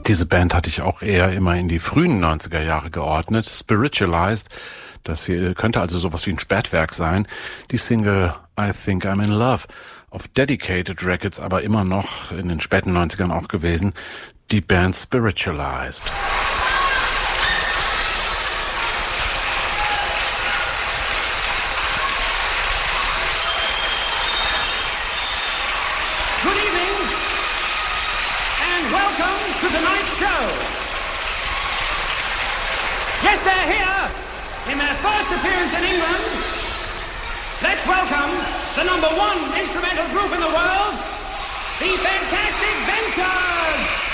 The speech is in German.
Diese Band hatte ich auch eher immer in die frühen 90er Jahre geordnet. Spiritualized, das hier könnte also sowas wie ein Spätwerk sein. Die Single I Think I'm in Love, auf Dedicated Records, aber immer noch in den späten 90ern auch gewesen. Die Band Spiritualized. To tonight's show. Yes, they're here in their first appearance in England. Let's welcome the #1 instrumental group in the world, the Fantastic Ventures.